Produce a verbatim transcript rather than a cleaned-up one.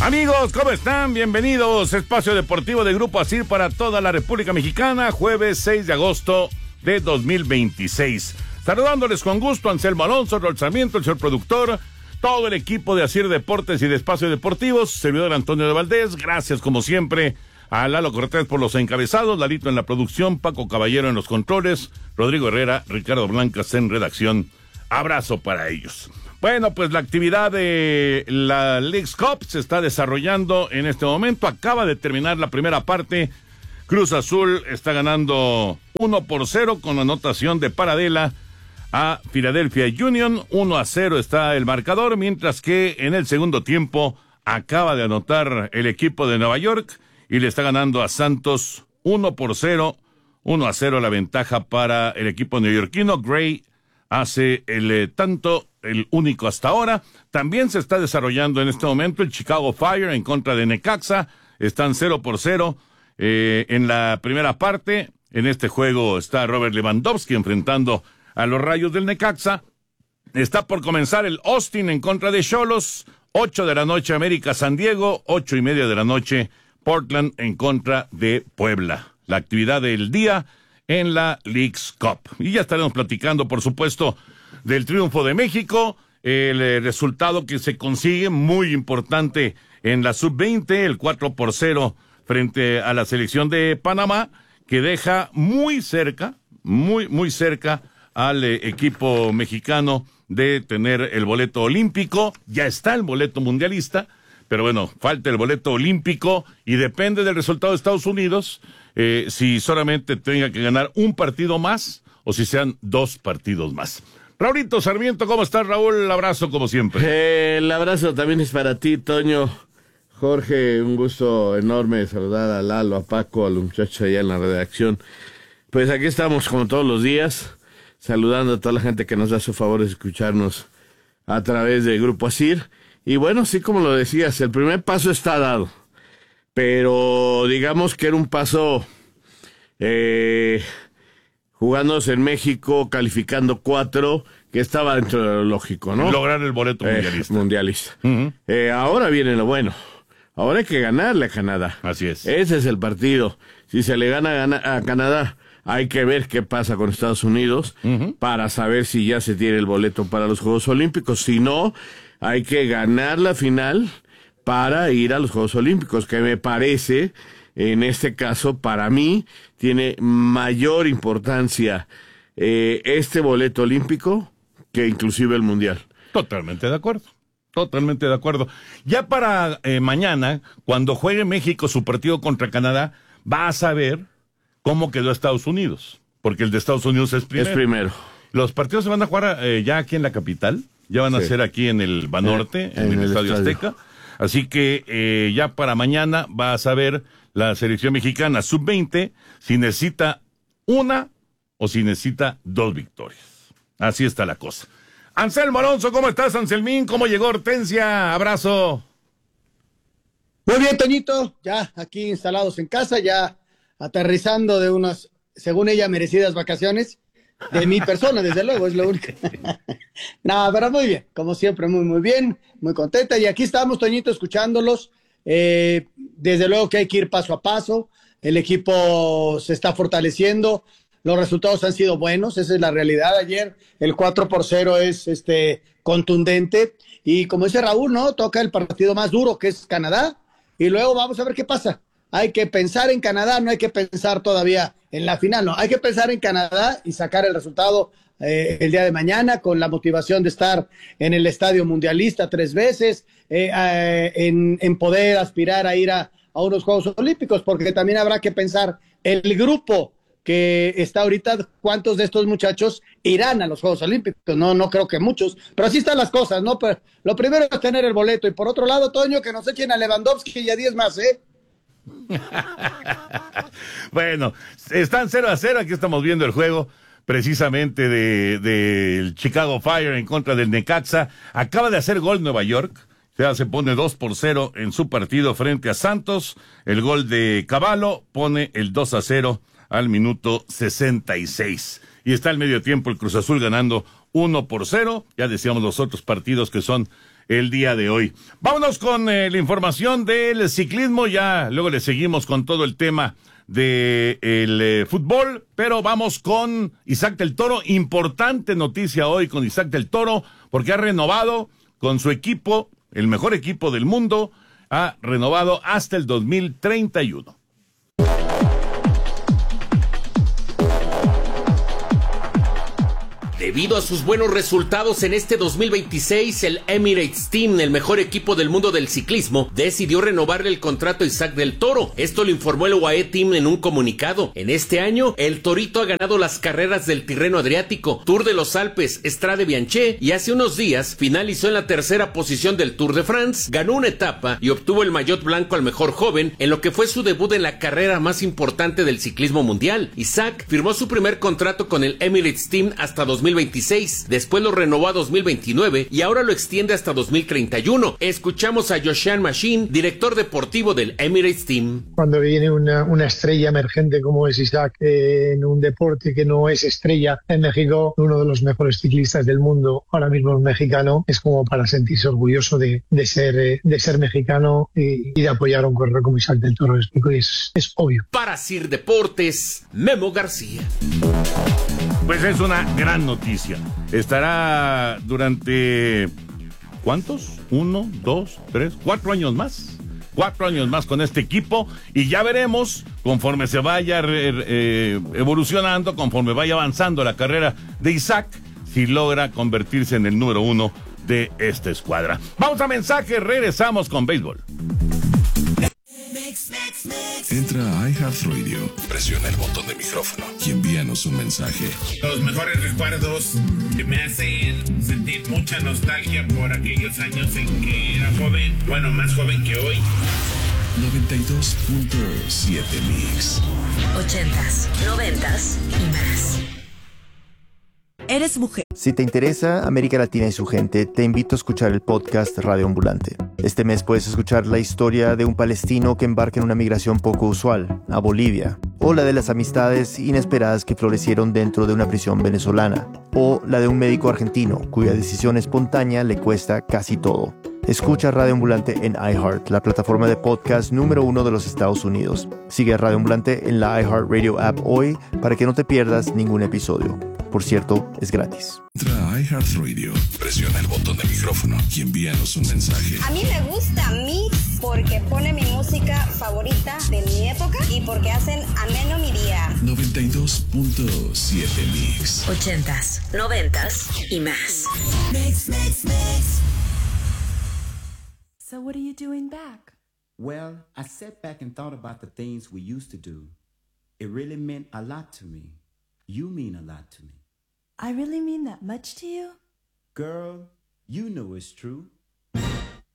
Amigos, ¿cómo están? Bienvenidos. Espacio Deportivo de Grupo Asir para toda la República Mexicana, jueves seis de agosto de dos mil veintiséis. Saludándoles con gusto, Anselmo Alonso, Rol Sarmiento, el señor productor, todo el equipo de Asir Deportes y de Espacio Deportivos, servidor Antonio de Valdés. Gracias, como siempre, a Lalo Cortés por los encabezados, Lalito en la producción, Paco Caballero en los controles, Rodrigo Herrera, Ricardo Blancas en redacción. Abrazo para ellos. Bueno, pues la actividad de la Leagues Cup se está desarrollando en este momento. Acaba de terminar la primera parte. Cruz Azul está ganando uno por cero con anotación de Paradela a Philadelphia Union. uno a cero está el marcador, mientras que en el segundo tiempo acaba de anotar el equipo de Nueva York y le está ganando a Santos uno por cero. uno a cero la ventaja para el equipo neoyorquino. Gray hace el eh, tanto, el único hasta ahora. También se está desarrollando en este momento el Chicago Fire en contra de Necaxa. Están cero por cero eh, en la primera parte. En este juego está Robert Lewandowski enfrentando a los Rayos del Necaxa. Está por comenzar el Austin en contra de Xolos. ocho de la noche América San Diego. ocho y media de la noche Portland en contra de Puebla. La actividad del día en la Leagues Cup. Y ya estaremos platicando, por supuesto, del triunfo de México, el eh, resultado que se consigue, muy importante en la sub veinte, el cuatro por cero frente a la selección de Panamá, que deja muy cerca, muy, muy cerca al eh, equipo mexicano de tener el boleto olímpico. Ya está el boleto mundialista, pero bueno, falta el boleto olímpico y depende del resultado de Estados Unidos, eh, si solamente tenga que ganar un partido más o si sean dos partidos más. Raulito Sarmiento, ¿cómo estás, Raúl? El abrazo como siempre. Eh, el abrazo también es para ti, Toño. Jorge, un gusto enorme saludar a Lalo, a Paco, a los muchachos allá en la redacción. Pues aquí estamos como todos los días, saludando a toda la gente que nos da su favor de escucharnos a través de Grupo Asir. Y bueno, sí, como lo decías, el primer paso está dado, pero digamos que era un paso eh, jugándose en México, calificando cuatro, que estaba dentro de lo lógico, ¿no? Lograr el boleto eh, mundialista. mundialista. Uh-huh. Eh, ahora viene lo bueno. Ahora hay que ganarle a Canadá. Así es. Ese es el partido. Si se le gana, gana a Canadá, hay que ver qué pasa con Estados Unidos uh-huh. para saber si ya se tiene el boleto para los Juegos Olímpicos. Si no, hay que ganar la final para ir a los Juegos Olímpicos, que me parece, en este caso, para mí, tiene mayor importancia eh, este boleto olímpico que inclusive el Mundial. Totalmente de acuerdo. Totalmente de acuerdo. Ya para eh, mañana, cuando juegue México su partido contra Canadá, va a saber cómo quedó Estados Unidos, porque el de Estados Unidos es primero. Es primero. Los partidos se van a jugar eh, ya aquí en la capital, ya van sí. a ser aquí en el Banorte, eh, en, en el, el Estadio Azteca. Así que eh, ya para mañana va a saber la selección mexicana sub veinte si necesita una o si necesita dos victorias. Así está la cosa. Anselmo Alonso, ¿cómo estás, Anselmín? ¿Cómo llegó Hortensia? Abrazo. Muy bien, Toñito, ya aquí instalados en casa, ya aterrizando de unas, según ella, merecidas vacaciones de mi persona, desde luego, es lo único. Nada, pero muy bien, como siempre, muy, muy bien, muy contenta. Y aquí estamos, Toñito, escuchándolos. Eh, desde luego que hay que ir paso a paso. El equipo se está fortaleciendo. Los resultados han sido buenos, esa es la realidad. Ayer el cuatro por cero es este contundente. Y como dice Raúl, ¿no? Toca el partido más duro, que es Canadá. Y luego vamos a ver qué pasa. Hay que pensar en Canadá, no hay que pensar todavía en la final, no. Hay que pensar en Canadá y sacar el resultado eh, el día de mañana con la motivación de estar en el estadio mundialista tres veces, eh, eh, en, en poder aspirar a ir a, a unos Juegos Olímpicos, porque también habrá que pensar el grupo que está ahorita, cuántos de estos muchachos irán a los Juegos Olímpicos. No, no creo que muchos, pero así están las cosas, ¿no? Pero lo primero es tener el boleto, y por otro lado, Toño, que nos echen a Lewandowski y a diez más, ¿eh? Bueno, están cero a cero, aquí estamos viendo el juego precisamente de, de el Chicago Fire en contra del Necaxa. Acaba de hacer gol Nueva York, ya se pone dos por cero en su partido frente a Santos. El gol de Cavallo pone el dos a cero al minuto sesenta y seis. Y está al medio tiempo el Cruz Azul ganando uno por cero. Ya decíamos los otros partidos que son el día de hoy. Vámonos con eh, la información del ciclismo, ya luego le seguimos con todo el tema de el eh, fútbol, pero vamos con Isaac del Toro. Importante noticia hoy con Isaac del Toro, porque ha renovado con su equipo, el mejor equipo del mundo, ha renovado hasta el dos mil treinta y uno. Debido a sus buenos resultados en este dos mil veintiséis, el Emirates Team, el mejor equipo del mundo del ciclismo, decidió renovarle el contrato a Isaac del Toro. Esto lo informó el U A E Team en un comunicado. En este año, el Torito ha ganado las carreras del Tirreno Adriático, Tour de los Alpes, Strade Bianche, y hace unos días finalizó en la tercera posición del Tour de France, ganó una etapa y obtuvo el maillot blanco al mejor joven, en lo que fue su debut en la carrera más importante del ciclismo mundial. Isaac firmó su primer contrato con el Emirates Team hasta dos mil veintiséis, después lo renovó a dos mil veintinueve y ahora lo extiende hasta dos mil treinta y uno. Escuchamos a Joshan Machine, director deportivo del Emirates Team. Cuando viene una, una estrella emergente como es Isaac eh, en un deporte que no es estrella en México, uno de los mejores ciclistas del mundo, ahora mismo es mexicano, es como para sentirse orgulloso de, de, ser, eh, de ser mexicano y, y de apoyar a un corredor como Isaac del Toro, es, es obvio. Para Sir Deportes, Memo García. Pues es una gran noticia. Estará durante, ¿cuántos? Uno, dos, tres, cuatro años más. Cuatro años más con este equipo y ya veremos, conforme se vaya eh, evolucionando, conforme vaya avanzando la carrera de Isaac, si logra convertirse en el número uno de esta escuadra. Vamos a mensaje, regresamos con béisbol. Entra a iHeartRadio, presiona el botón de micrófono y envíanos un mensaje. Los mejores recuerdos que me hacen sentir mucha nostalgia por aquellos años en que era joven, bueno, más joven que hoy. noventa y dos punto siete Mix. Ochentas, noventas y más. Eres mujer. Si te interesa América Latina y su gente, te invito a escuchar el podcast Radio Ambulante. Este mes puedes escuchar la historia de un palestino que embarca en una migración poco usual, a Bolivia, o la de las amistades inesperadas que florecieron dentro de una prisión venezolana, o la de un médico argentino cuya decisión espontánea le cuesta casi todo. Escucha Radio Ambulante en iHeart, la plataforma de podcast número uno de los Estados Unidos. Sigue a Radio Ambulante en la iHeartRadio app hoy para que no te pierdas ningún episodio. Por cierto, es gratis. Entra a iHeartRadio, presiona el botón de micrófono y envíanos un mensaje. A mí me gusta Mix porque pone mi música favorita de mi época y porque hacen ameno mi día. noventa y dos punto siete Mix. Ochentas, noventas y más. Mix, mix, mix. So what are you doing back? Well, I sat back and thought about the things we used to do. It really meant a lot to me. You mean a lot to me. I really mean that much to you? Girl, you know it's true.